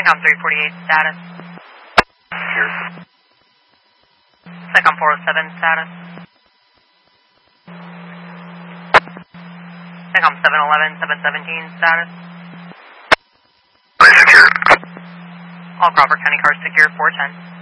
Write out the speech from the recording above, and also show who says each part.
Speaker 1: SECOM 348 status.
Speaker 2: Secure.
Speaker 1: SECOM 407 status. SECOM 711, 717 status.
Speaker 2: Secure.
Speaker 1: All Crawford County cars secure 410.